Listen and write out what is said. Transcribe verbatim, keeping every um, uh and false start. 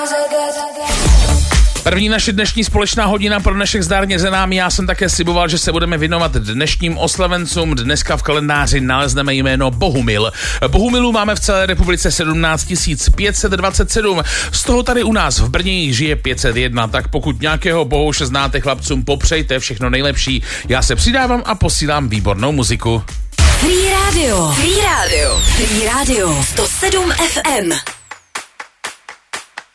První naše dnešní společná hodina pro dnešek zdárně za námi. Já jsem také sliboval, že se budeme věnovat dnešním oslavencům. Dneska v kalendáři nalezneme jméno Bohumil. Bohumilů máme v celé republice sedmnáct tisíc pět set dvacet sedm. Z toho tady u nás v Brně jich žije pět set jedna. Tak pokud nějakého bohouše znáte, chlapcům popřejte všechno nejlepší. Já se přidávám a posílám výbornou muziku. Free Radio. Free Radio. Free Radio. sto sedm F M.